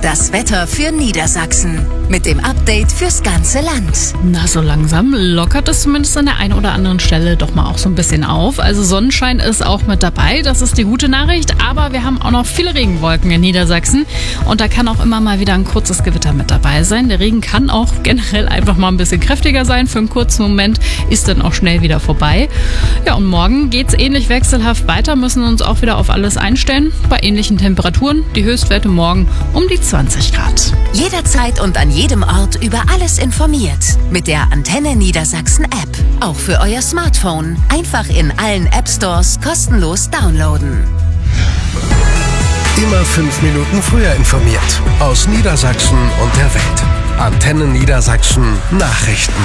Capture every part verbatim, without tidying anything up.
Das Wetter für Niedersachsen mit dem Update fürs ganze Land. Na, so langsam lockert es zumindest an der einen oder anderen Stelle doch mal auch so ein bisschen auf. Also Sonnenschein ist auch mit dabei, das ist die gute Nachricht. Aber wir haben auch noch viele Regenwolken in Niedersachsen. Und da kann auch immer mal wieder ein kurzes Gewitter mit dabei sein. Der Regen kann auch generell einfach mal ein bisschen kräftiger sein. Für einen kurzen Moment ist dann auch schnell wieder vorbei. Ja, und morgen geht's ähnlich wechselhaft weiter, müssen uns auch wieder auf alles einstellen. Bei ähnlichen Temperaturen, die Höchstwerte morgen um die zwanzig Grad. Jederzeit und an jedem Ort über alles informiert. Mit der Antenne Niedersachsen App. Auch für euer Smartphone. Einfach in allen App Stores kostenlos downloaden. Immer fünf Minuten früher informiert. Aus Niedersachsen und der Welt. Antenne Niedersachsen Nachrichten.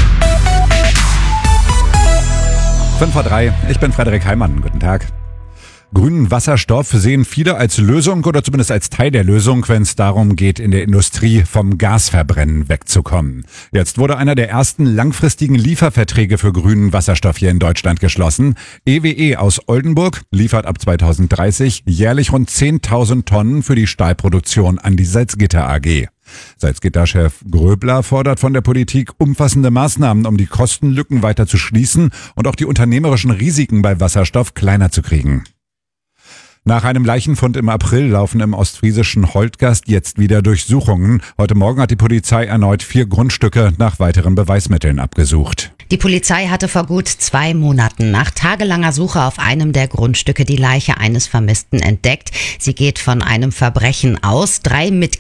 fünf vor drei, ich bin Frederik Heimann. Guten Tag. Grünen Wasserstoff sehen viele als Lösung oder zumindest als Teil der Lösung, wenn es darum geht, in der Industrie vom Gasverbrennen wegzukommen. Jetzt wurde einer der ersten langfristigen Lieferverträge für grünen Wasserstoff hier in Deutschland geschlossen. E W E aus Oldenburg liefert ab zweitausenddreißig jährlich rund zehntausend Tonnen für die Stahlproduktion an die Salzgitter A G. Salzgitter-Chef Gröbler fordert von der Politik umfassende Maßnahmen, um die Kostenlücken weiter zu schließen und auch die unternehmerischen Risiken bei Wasserstoff kleiner zu kriegen. Nach einem Leichenfund im April laufen im ostfriesischen Holtgast jetzt wieder Durchsuchungen. Heute Morgen hat die Polizei erneut vier Grundstücke nach weiteren Beweismitteln abgesucht. Die Polizei hatte vor gut zwei Monaten nach tagelanger Suche auf einem der Grundstücke die Leiche eines Vermissten entdeckt. Sie geht von einem Verbrechen aus. Drei Mitglieder